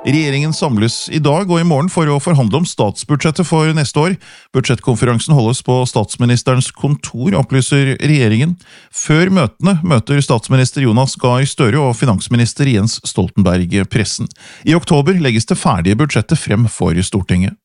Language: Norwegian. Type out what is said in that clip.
Regjeringen samles i dag og i morgen for å forhandle om statsbudsjettet for neste år. Budsjettkonferansen holdes på statsministerens kontor, opplyser regjeringen. Før møtene møter statsminister Jonas Gahr Støre og finansminister Jens Stoltenberg pressen. I oktober legges det ferdige budsjettet frem for Stortinget.